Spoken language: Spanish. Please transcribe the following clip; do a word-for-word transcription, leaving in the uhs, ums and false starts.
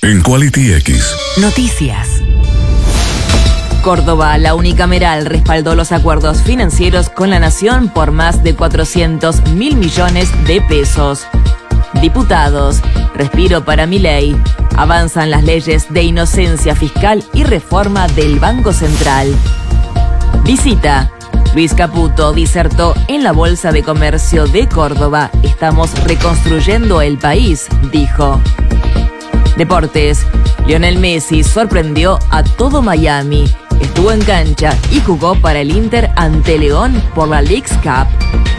En Quality X. Noticias. Córdoba, la unicameral, respaldó los acuerdos financieros con la Nación por más de cuatrocientos mil millones de pesos. Diputados, respiro para Milei. Avanzan las leyes de inocencia fiscal y reforma del Banco Central. Visita. Luis Caputo disertó en la Bolsa de Comercio de Córdoba. Estamos reconstruyendo el país, dijo. Deportes. Lionel Messi sorprendió a todo Miami. Estuvo en cancha y jugó para el Inter ante León por la Leagues Cup.